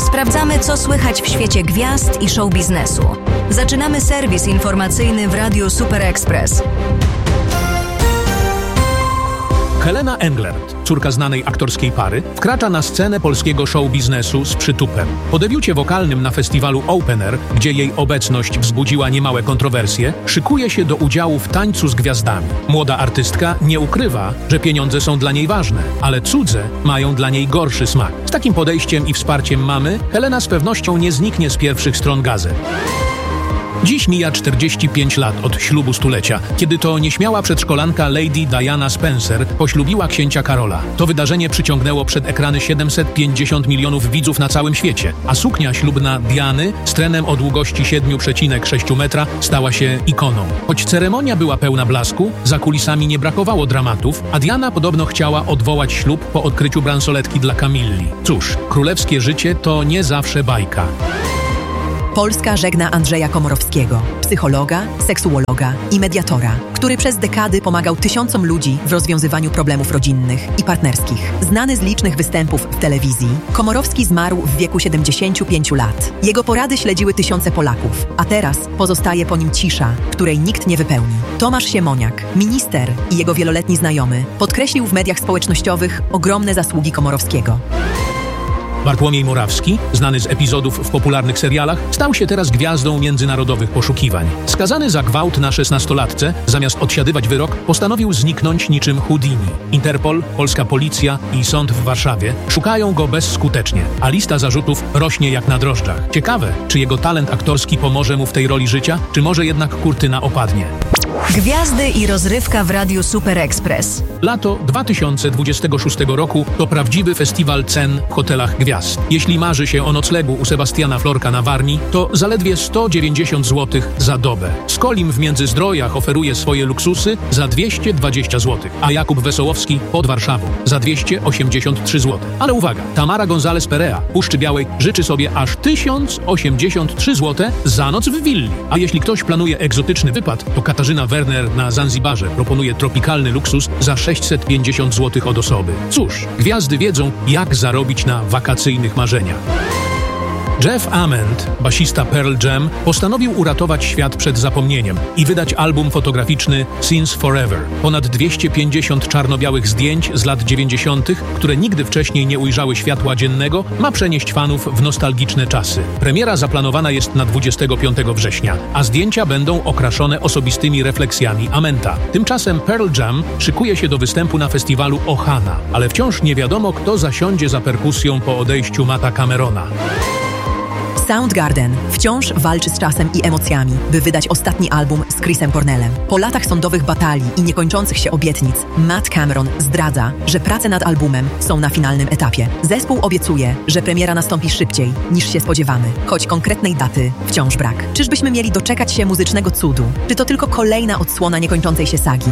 Sprawdzamy, co słychać w świecie gwiazd i show biznesu. Zaczynamy serwis informacyjny w Radiu Super Express. Helena Englert, córka znanej aktorskiej pary, wkracza na scenę polskiego show biznesu z przytupem. Po debiucie wokalnym na festiwalu Open Air, gdzie jej obecność wzbudziła niemałe kontrowersje, szykuje się do udziału w Tańcu z Gwiazdami. Młoda artystka nie ukrywa, że pieniądze są dla niej ważne, ale cudze mają dla niej gorszy smak. Z takim podejściem i wsparciem mamy, Helena z pewnością nie zniknie z pierwszych stron gazet. Dziś mija 45 lat od ślubu stulecia, kiedy to nieśmiała przedszkolanka Lady Diana Spencer poślubiła księcia Karola. To wydarzenie przyciągnęło przed ekrany 750 milionów widzów na całym świecie, a suknia ślubna Diany z trenem o długości 7,6 metra stała się ikoną. Choć ceremonia była pełna blasku, za kulisami nie brakowało dramatów, a Diana podobno chciała odwołać ślub po odkryciu bransoletki dla Camilli. Cóż, królewskie życie to nie zawsze bajka. Polska żegna Andrzeja Komorowskiego, psychologa, seksuologa i mediatora, który przez dekady pomagał tysiącom ludzi w rozwiązywaniu problemów rodzinnych i partnerskich. Znany z licznych występów w telewizji, Komorowski zmarł w wieku 75 lat. Jego porady śledziły tysiące Polaków, a teraz pozostaje po nim cisza, której nikt nie wypełni. Tomasz Siemoniak, minister i jego wieloletni znajomy, podkreślił w mediach społecznościowych ogromne zasługi Komorowskiego. Bartłomiej Morawski, znany z epizodów w popularnych serialach, stał się teraz gwiazdą międzynarodowych poszukiwań. Skazany za gwałt na 16-latce, zamiast odsiadywać wyrok, postanowił zniknąć niczym Houdini. Interpol, polska policja i sąd w Warszawie szukają go bezskutecznie, a lista zarzutów rośnie jak na drożdżach. Ciekawe, czy jego talent aktorski pomoże mu w tej roli życia, czy może jednak kurtyna opadnie. Gwiazdy i rozrywka w Radiu Super Express. Lato 2026 roku to prawdziwy festiwal cen w hotelach gwiazd. Jeśli marzy się o noclegu u Sebastiana Florka na Warmii, to zaledwie 190 zł za dobę. Skolim w Międzyzdrojach oferuje swoje luksusy za 220 zł, a Jakub Wesołowski pod Warszawą za 283 zł. Ale uwaga, Tamara González Perea Puszczy Białej życzy sobie aż 1083 zł za noc w willi. A jeśli ktoś planuje egzotyczny wypad, to Katarzyna Werner na Zanzibarze proponuje tropikalny luksus za 650 zł od osoby. Cóż, gwiazdy wiedzą, jak zarobić na wakacyjnych marzeniach. Jeff Ament, basista Pearl Jam, postanowił uratować świat przed zapomnieniem i wydać album fotograficzny Since Forever. Ponad 250 czarno-białych zdjęć z lat 90., które nigdy wcześniej nie ujrzały światła dziennego, ma przenieść fanów w nostalgiczne czasy. Premiera zaplanowana jest na 25 września, a zdjęcia będą okraszone osobistymi refleksjami Amenta. Tymczasem Pearl Jam szykuje się do występu na festiwalu Ohana, ale wciąż nie wiadomo, kto zasiądzie za perkusją po odejściu Matta Camerona. Soundgarden wciąż walczy z czasem i emocjami, by wydać ostatni album z Chrisem Cornellem. Po latach sądowych batalii i niekończących się obietnic, Matt Cameron zdradza, że prace nad albumem są na finalnym etapie. Zespół obiecuje, że premiera nastąpi szybciej, niż się spodziewamy, choć konkretnej daty wciąż brak. Czyżbyśmy mieli doczekać się muzycznego cudu? Czy to tylko kolejna odsłona niekończącej się sagi?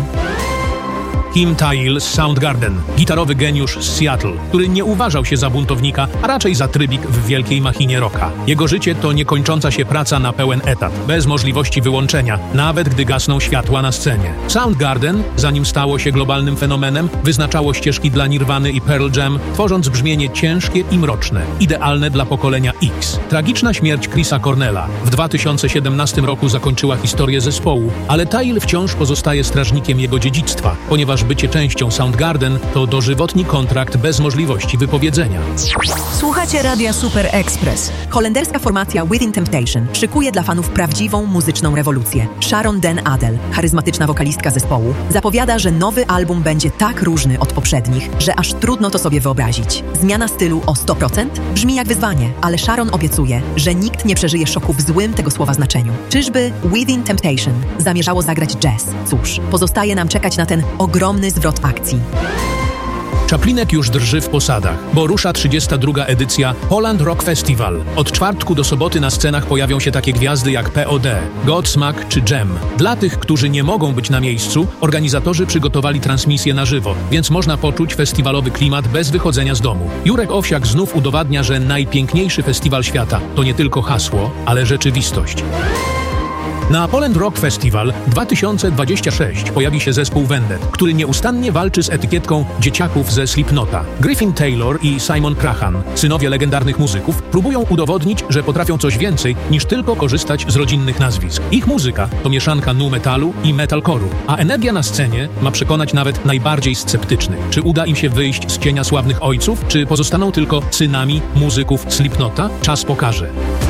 Kim Thayil z Soundgarden, gitarowy geniusz z Seattle, który nie uważał się za buntownika, a raczej za trybik w wielkiej machinie rocka. Jego życie to niekończąca się praca na pełen etat, bez możliwości wyłączenia, nawet gdy gasną światła na scenie. Soundgarden, zanim stało się globalnym fenomenem, wyznaczało ścieżki dla Nirvany i Pearl Jam, tworząc brzmienie ciężkie i mroczne, idealne dla pokolenia X. Tragiczna śmierć Chrisa Cornella w 2017 roku zakończyła historię zespołu, ale Thayil wciąż pozostaje strażnikiem jego dziedzictwa, ponieważ bycie częścią Soundgarden to dożywotni kontrakt bez możliwości wypowiedzenia. Słuchacie Radia Super Express. Holenderska formacja Within Temptation szykuje dla fanów prawdziwą muzyczną rewolucję. Sharon Den Adel, charyzmatyczna wokalistka zespołu, zapowiada, że nowy album będzie tak różny od poprzednich, że aż trudno to sobie wyobrazić. Zmiana stylu o 100% brzmi jak wyzwanie, ale Sharon obiecuje, że nikt nie przeżyje szoku w złym tego słowa znaczeniu. Czyżby Within Temptation zamierzało zagrać jazz? Cóż, pozostaje nam czekać na ten ogromny zwrot akcji. Czaplinek już drży w posadach, bo rusza 32. edycja Poland Rock Festival. Od czwartku do soboty na scenach pojawią się takie gwiazdy jak POD, Godsmack czy Jam. Dla tych, którzy nie mogą być na miejscu, organizatorzy przygotowali transmisję na żywo, więc można poczuć festiwalowy klimat bez wychodzenia z domu. Jurek Owsiak znów udowadnia, że najpiękniejszy festiwal świata to nie tylko hasło, ale rzeczywistość. Na Poland Rock Festival 2026 pojawi się zespół Vendet, który nieustannie walczy z etykietką dzieciaków ze Slipknota. Griffin Taylor i Simon Crahan, synowie legendarnych muzyków, próbują udowodnić, że potrafią coś więcej niż tylko korzystać z rodzinnych nazwisk. Ich muzyka to mieszanka nu metalu i metalcore'u, a energia na scenie ma przekonać nawet najbardziej sceptycznych. Czy uda im się wyjść z cienia sławnych ojców, czy pozostaną tylko synami muzyków Slipknota? Czas pokaże.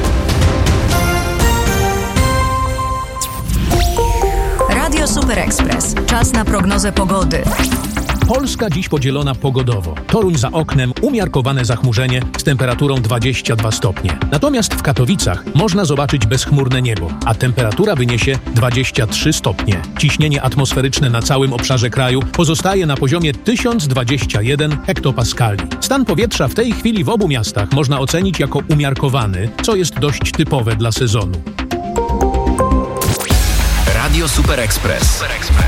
Radio Super Express. Czas na prognozę pogody. Polska dziś podzielona pogodowo. Toruń za oknem, umiarkowane zachmurzenie z temperaturą 22 stopnie. Natomiast w Katowicach można zobaczyć bezchmurne niebo, a temperatura wyniesie 23 stopnie. Ciśnienie atmosferyczne na całym obszarze kraju pozostaje na poziomie 1021 hektopaskali. Stan powietrza w tej chwili w obu miastach można ocenić jako umiarkowany, co jest dość typowe dla sezonu. Radio Super Express.